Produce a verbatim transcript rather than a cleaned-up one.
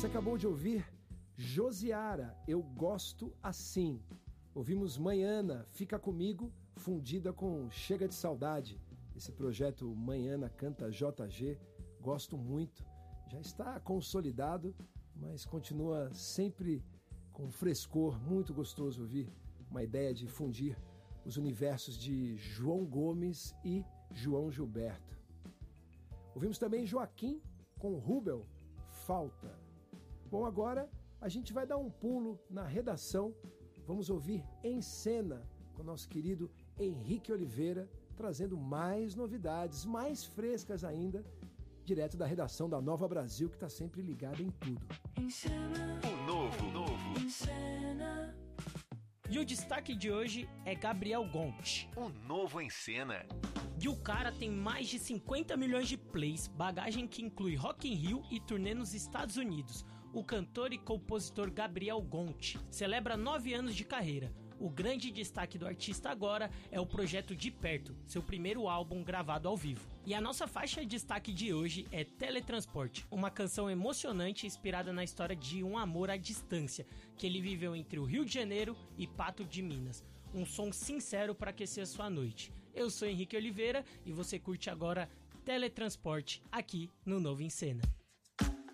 Você acabou de ouvir Josiara, Eu Gosto Assim. Ouvimos Manhana, Fica Comigo, fundida com Chega de Saudade. Esse projeto Manhana Canta J G, gosto muito. Já está consolidado, mas continua sempre com frescor, muito gostoso ouvir uma ideia de fundir os universos de João Gomes e João Gilberto. Ouvimos também Joaquim com Rubel, Falta. Bom, agora a gente vai dar um pulo na redação. Vamos ouvir Em Cena com o nosso querido Henrique Oliveira, trazendo mais novidades, mais frescas ainda, direto da redação da Nova Brasil, que está sempre ligada em tudo. Em cena, o novo, novo. Em cena. E o destaque de hoje é Gabriel Gonte. O novo em cena. E o cara tem mais de cinquenta milhões de plays, bagagem que inclui Rock in Rio e turnê nos Estados Unidos. O cantor e compositor Gabriel Gonte celebra nove anos de carreira. O grande destaque do artista agora é o projeto De Perto, seu primeiro álbum gravado ao vivo. E a nossa faixa de destaque de hoje é Teletransporte, uma canção emocionante inspirada na história de um amor à distância que ele viveu entre o Rio de Janeiro e Pato de Minas. Um som sincero para aquecer a sua noite. Eu sou Henrique Oliveira e você curte agora Teletransporte aqui no Novo em Cena.